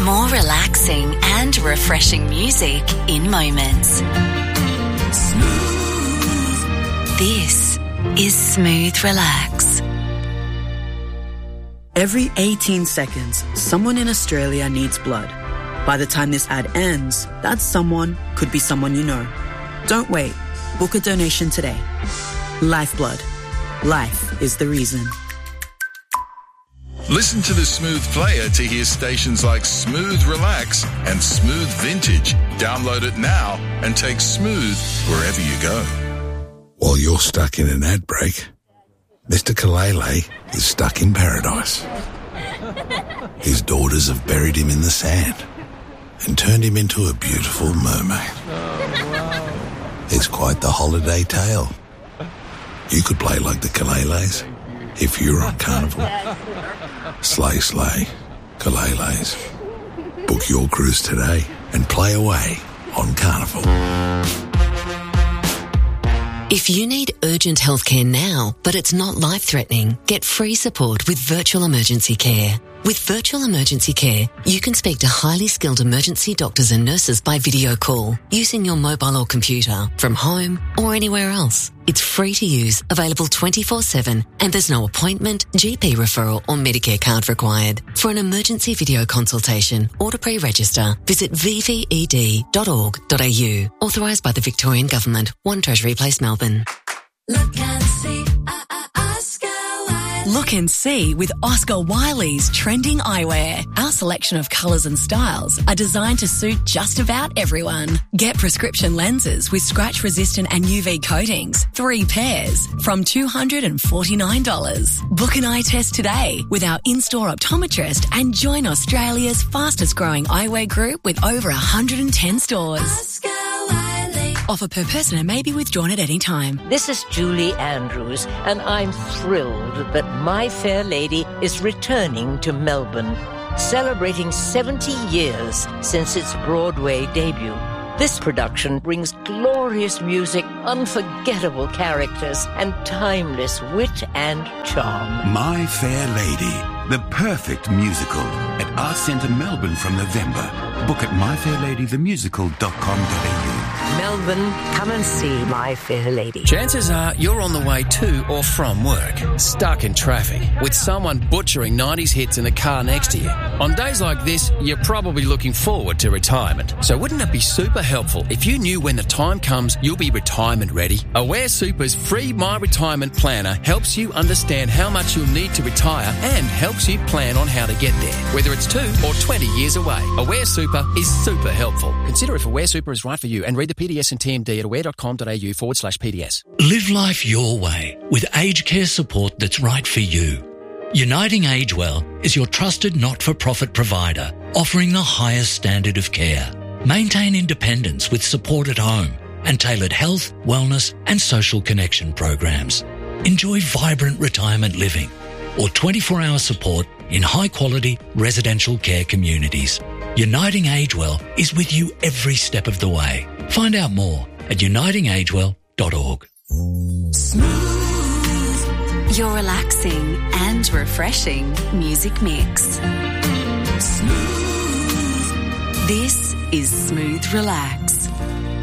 More relaxing and refreshing music in moments. Smooth. This is Smooth Relax. Every 18 seconds, someone in Australia needs blood. By the time this ad ends, that someone could be someone you know. Don't wait. Book a donation today. Lifeblood. Life is the reason. Listen to the Smooth Player to hear stations like Smooth Relax and Smooth Vintage. Download it now and take Smooth wherever you go. While you're stuck in an ad break, Mr. Kalele is stuck in paradise. His daughters have buried him in the sand and turned him into a beautiful mermaid. It's quite the holiday tale. You could play like the Kaleles if you're on Carnival. Slay, slay, Kaleles. Book your cruise today and play away on Carnival. If you need urgent healthcare now, but it's not life-threatening, get free support with Virtual Emergency Care. With Virtual Emergency Care, you can speak to highly skilled emergency doctors and nurses by video call, using your mobile or computer, from home or anywhere else. It's free to use, available 24/7, and there's no appointment, GP referral or Medicare card required. For an emergency video consultation or to pre-register, visit vved.org.au. Authorised by the Victorian Government, 1 Treasury Place, Melbourne. Look and see, Look and see with Oscar Wiley's trending eyewear. Our selection of colours and styles are designed to suit just about everyone. Get prescription lenses with scratch-resistant and UV coatings, 3 pairs, from $249. Book an eye test today with our in-store optometrist and join Australia's fastest-growing eyewear group with over 110 stores. Oscar Wiley. Offer per person and may be withdrawn at any time. This is Julie Andrews, and I'm thrilled that My Fair Lady is returning to Melbourne, celebrating 70 years since its Broadway debut. This production brings glorious music, unforgettable characters, and timeless wit and charm. My Fair Lady, the perfect musical at Arts Centre Melbourne from November. Book at myfairladythemusical.com.au. Melbourne, come and see My Fair Lady. Chances are you're on the way to or from work, stuck in traffic, with someone butchering 90s hits in the car next to you. On days like this, you're probably looking forward to retirement. So wouldn't it be super helpful if you knew when the time comes you'll be retirement ready? Aware Super's free My Retirement Planner helps you understand how much you'll need to retire and helps you plan on how to get there, whether it's 2 or 20 years away. Aware Super is super helpful. Consider if Aware Super is right for you and read the PDS and TMD at aware.com.au/PDS. Live life your way with aged care support that's right for you. Uniting Agewell is your trusted not-for-profit provider, offering the highest standard of care. Maintain independence with support at home and tailored health, wellness and social connection programs. Enjoy vibrant retirement living or 24-hour support in high-quality residential care communities. Uniting Agewell is with you every step of the way. Find out more at unitingagewell.org. Smooth. Your relaxing and refreshing music mix. Smooth. This is Smooth Relax.